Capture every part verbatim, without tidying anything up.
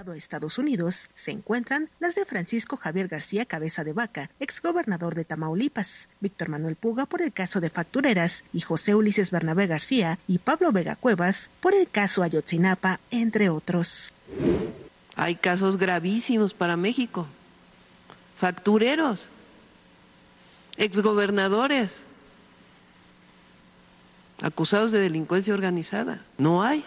a Estados Unidos se encuentran las de Francisco Javier García Cabeza de Vaca, exgobernador de Tamaulipas, Víctor Manuel Puga por el caso de factureras y José Ulises Bernabé García y Pablo Vega Cuevas por el caso Ayotzinapa, entre otros. Hay casos gravísimos para México, factureros, exgobernadores, acusados de delincuencia organizada. No hay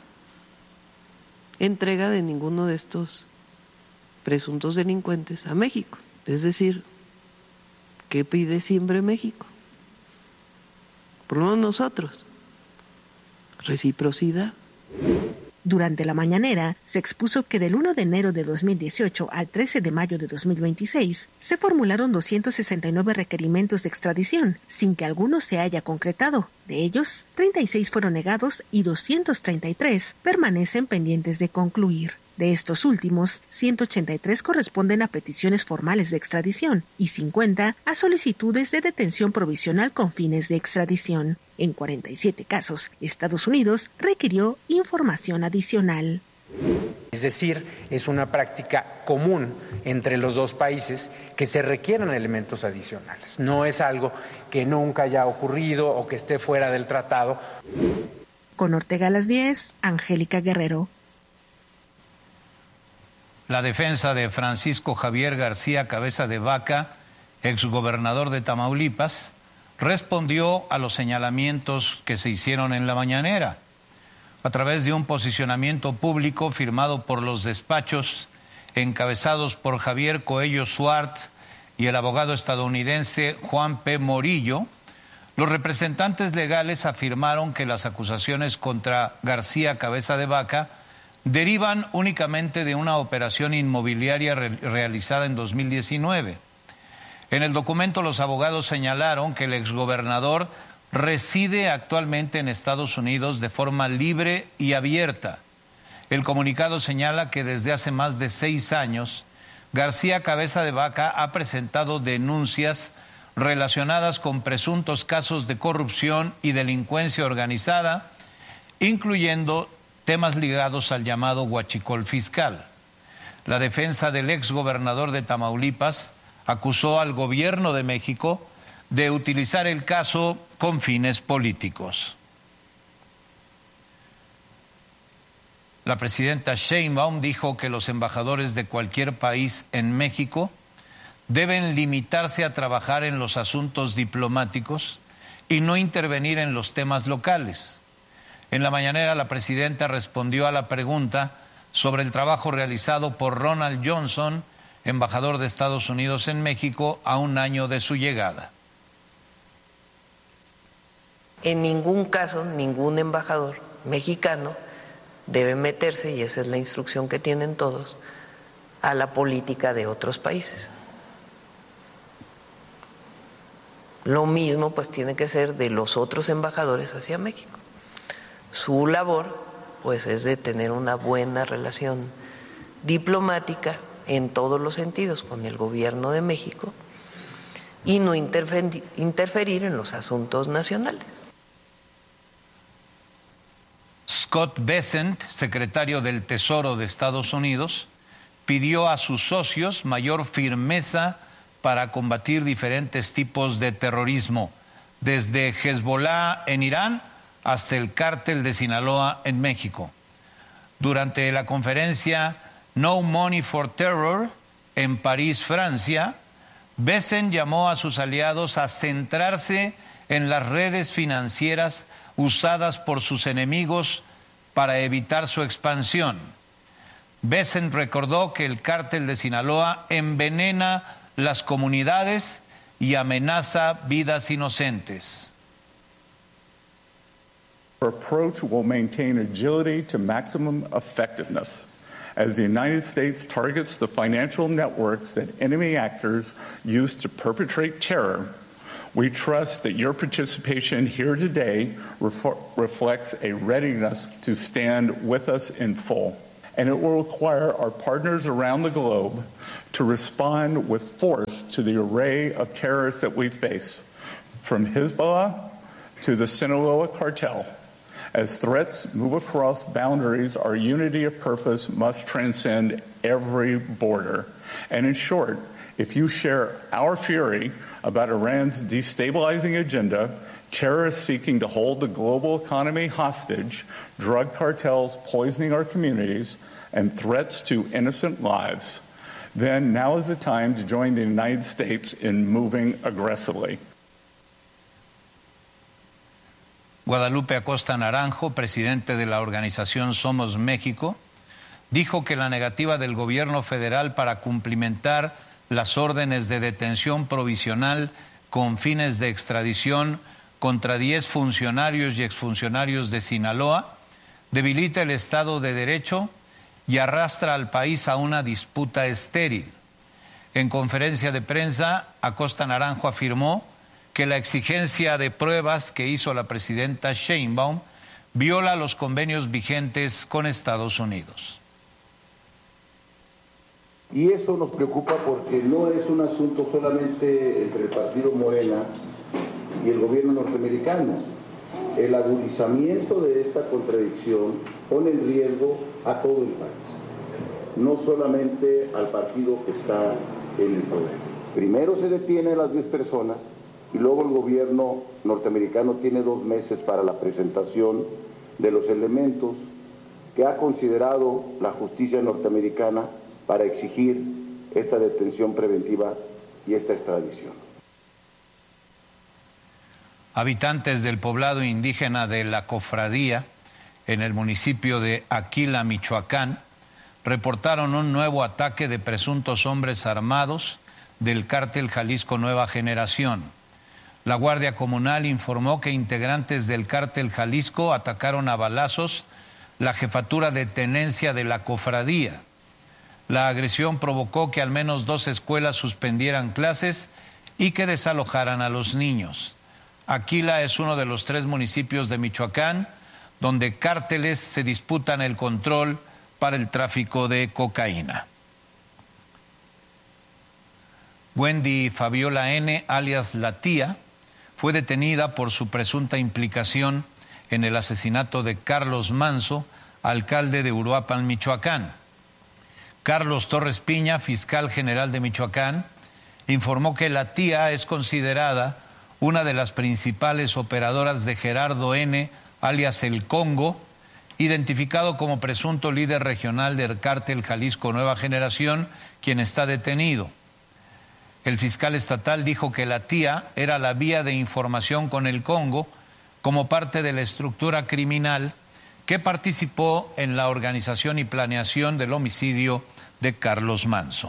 entrega de ninguno de estos presuntos delincuentes a México. Es decir, ¿qué pide siempre México? Por lo menos nosotros, reciprocidad. Durante la mañanera, se expuso que del primero de enero de dos mil dieciocho al trece de mayo de dos mil veintiséis, se formularon doscientos sesenta y nueve requerimientos de extradición, sin que alguno se haya concretado. De ellos, treinta y seis fueron negados y doscientos treinta y tres permanecen pendientes de concluir. De estos últimos, ciento ochenta y tres corresponden a peticiones formales de extradición y cincuenta a solicitudes de detención provisional con fines de extradición. En cuarenta y siete casos, Estados Unidos requirió información adicional. Es decir, es una práctica común entre los dos países que se requieran elementos adicionales. No es algo que nunca haya ocurrido o que esté fuera del tratado. Con Ortega a las diez, Angélica Guerrero. La defensa de Francisco Javier García Cabeza de Vaca, exgobernador de Tamaulipas, respondió a los señalamientos que se hicieron en la mañanera. A través de un posicionamiento público firmado por los despachos encabezados por Javier Coello Suart y el abogado estadounidense Juan P. Morillo, los representantes legales afirmaron que las acusaciones contra García Cabeza de Vaca derivan únicamente de una operación inmobiliaria re- realizada en dos mil diecinueve. En el documento, los abogados señalaron que el exgobernador reside actualmente en Estados Unidos de forma libre y abierta. El comunicado señala que desde hace más de seis años, García Cabeza de Vaca ha presentado denuncias relacionadas con presuntos casos de corrupción y delincuencia organizada, incluyendo temas ligados al llamado huachicol fiscal. La defensa del exgobernador de Tamaulipas acusó al gobierno de México de utilizar el caso con fines políticos. La presidenta Sheinbaum dijo que los embajadores de cualquier país en México deben limitarse a trabajar en los asuntos diplomáticos y no intervenir en los temas locales. En la mañanera, la presidenta respondió a la pregunta sobre el trabajo realizado por Ronald Johnson, embajador de Estados Unidos en México, a un año de su llegada. En ningún caso, ningún embajador mexicano debe meterse, y esa es la instrucción que tienen todos, a la política de otros países. Lo mismo pues tiene que ser de los otros embajadores hacia México. Su labor pues es de tener una buena relación diplomática en todos los sentidos con el gobierno de México y no interferir, interferir en los asuntos nacionales. Scott Bessent, secretario del Tesoro de Estados Unidos, pidió a sus socios mayor firmeza para combatir diferentes tipos de terrorismo, desde Hezbollah en Irán hasta el cártel de Sinaloa en México. Durante la conferencia No Money for Terror en París, Francia, Bessent llamó a sus aliados a centrarse en las redes financieras usadas por sus enemigos para evitar su expansión. Bessent recordó que el cártel de Sinaloa envenena las comunidades y amenaza vidas inocentes. Our approach will maintain agility to maximum effectiveness as the United States targets the financial networks that enemy actors use to perpetrate terror. We trust that your participation here today ref- reflects a readiness to stand with us in full. And it will require our partners around the globe to respond with force to the array of terrorists that we face, from Hezbollah to the Sinaloa cartel, As threats move across boundaries, our unity of purpose must transcend every border. And in short, if you share our fury about Iran's destabilizing agenda, terrorists seeking to hold the global economy hostage, drug cartels poisoning our communities, and threats to innocent lives, then now is the time to join the United States in moving aggressively. Guadalupe Acosta Naranjo, presidente de la organización Somos México, dijo que la negativa del gobierno federal para cumplimentar las órdenes de detención provisional con fines de extradición contra diez funcionarios y exfuncionarios de Sinaloa debilita el Estado de Derecho y arrastra al país a una disputa estéril. En conferencia de prensa, Acosta Naranjo afirmó que la exigencia de pruebas que hizo la presidenta Sheinbaum viola los convenios vigentes con Estados Unidos. Y eso nos preocupa porque no es un asunto solamente entre el partido Morena y el gobierno norteamericano. El agudizamiento de esta contradicción pone en riesgo a todo el país, no solamente al partido que está en el poder. Primero se detiene a las diez personas y luego el gobierno norteamericano tiene dos meses para la presentación de los elementos que ha considerado la justicia norteamericana para exigir esta detención preventiva y esta extradición. Habitantes del poblado indígena de La Cofradía, en el municipio de Aquila, Michoacán, reportaron un nuevo ataque de presuntos hombres armados del cártel Jalisco Nueva Generación. La Guardia Comunal informó que integrantes del cártel Jalisco atacaron a balazos la jefatura de tenencia de La Cofradía. La agresión provocó que al menos dos escuelas suspendieran clases y que desalojaran a los niños. Aquila es uno de los tres municipios de Michoacán donde cárteles se disputan el control para el tráfico de cocaína. Wendy Fabiola N., alias La Tía, fue detenida por su presunta implicación en el asesinato de Carlos Manso, alcalde de Uruapan, Michoacán. Carlos Torres Piña, fiscal general de Michoacán, informó que La Tía es considerada una de las principales operadoras de Gerardo N., alias El Congo, identificado como presunto líder regional del cártel Jalisco Nueva Generación, quien está detenido. El fiscal estatal dijo que La Tía era la vía de información con el Congo como parte de la estructura criminal que participó en la organización y planeación del homicidio de Carlos Manso.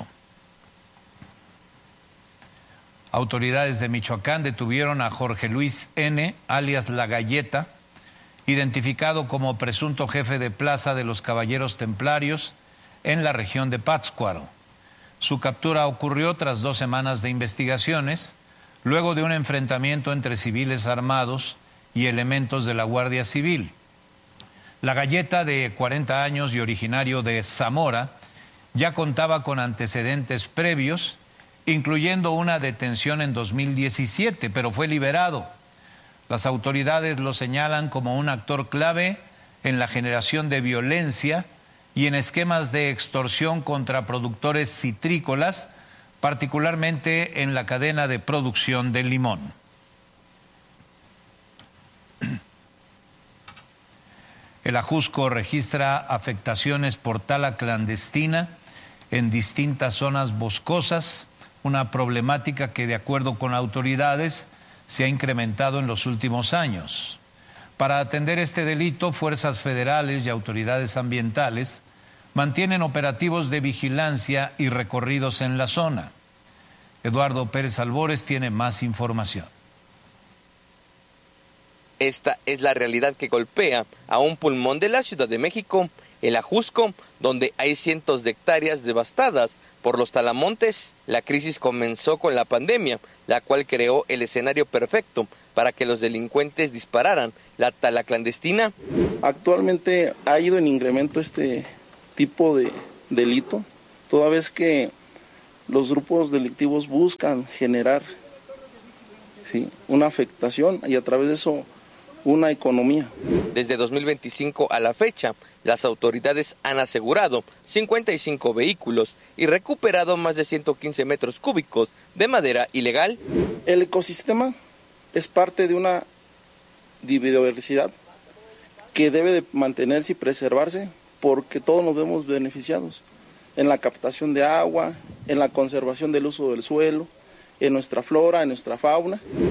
Autoridades de Michoacán detuvieron a Jorge Luis N., alias La Galleta, identificado como presunto jefe de plaza de los Caballeros Templarios en la región de Pátzcuaro. Su captura ocurrió tras dos semanas de investigaciones, luego de un enfrentamiento entre civiles armados y elementos de la Guardia Civil. La Galleta, de cuarenta años y originario de Zamora, ya contaba con antecedentes previos, incluyendo una detención en dos mil diecisiete, pero fue liberado. Las autoridades lo señalan como un actor clave en la generación de violencia y en esquemas de extorsión contra productores citrícolas, particularmente en la cadena de producción del limón. El Ajusco registra afectaciones por tala clandestina en distintas zonas boscosas, una problemática que, de acuerdo con autoridades, se ha incrementado en los últimos años. Para atender este delito, fuerzas federales y autoridades ambientales mantienen operativos de vigilancia y recorridos en la zona. Eduardo Pérez Albores tiene más información. Esta es la realidad que golpea a un pulmón de la Ciudad de México, el Ajusco, donde hay cientos de hectáreas devastadas por los talamontes. La crisis comenzó con la pandemia, la cual creó el escenario perfecto para que los delincuentes dispararan la tala clandestina. Actualmente ha ido en incremento este tipo de delito, toda vez que los grupos delictivos buscan generar, ¿sí?, una afectación y a través de eso una economía. Desde dos mil veinticinco a la fecha, las autoridades han asegurado cincuenta y cinco vehículos y recuperado más de ciento quince metros cúbicos de madera ilegal. El ecosistema es parte de una biodiversidad que debe de mantenerse y preservarse porque todos nos vemos beneficiados en la captación de agua, en la conservación del uso del suelo, en nuestra flora, en nuestra fauna.